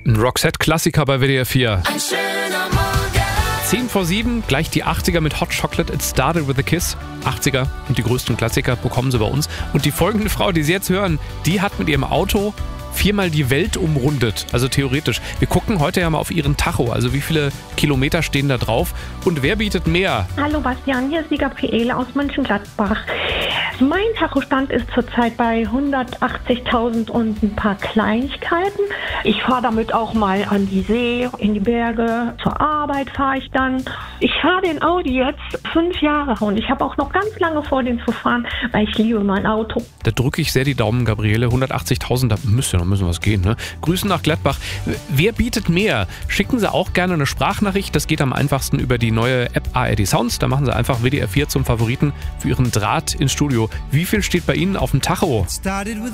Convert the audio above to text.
Ein Roxette-Klassiker bei WDR 4. Ein schöner Morgen. 6:10, gleich die 80er mit Hot Chocolate, It Started With A Kiss. 80er und die größten Klassiker bekommen Sie bei uns. Und die folgende Frau, die Sie jetzt hören, die hat mit ihrem Auto 4-mal die Welt umrundet. Also theoretisch. Wir gucken heute ja mal auf Ihren Tacho. Also wie viele Kilometer stehen da drauf? Und wer bietet mehr? Hallo Bastian, hier ist die Gabriele aus Mönchengladbach. Mein Tachostand ist zurzeit bei 180.000 und ein paar Kleinigkeiten. Ich fahre damit auch mal an die See, in die Berge, zur Arbeit fahre ich dann. Ich fahre den Audi jetzt 5 Jahre und ich habe auch noch ganz lange vor, den zu fahren, weil ich liebe mein Auto. Da drücke ich sehr die Daumen, Gabriele. 180.000, da müsste noch was gehen, ne? Grüßen nach Gladbach. Wer bietet mehr? Schicken Sie auch gerne eine Sprachnachricht. Das geht am einfachsten über die neue App ARD Sounds. Da machen Sie einfach WDR 4 zum Favoriten für Ihren Draht ins Studio. Wie viel steht bei Ihnen auf dem Tacho?